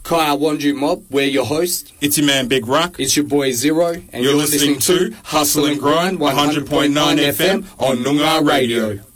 Kaya Wanju Mob, we're your host. It's your man Big Ruck. It's your boy Zero. And you're listening to Hustle and Grind 100.9 FM on Noongar Radio.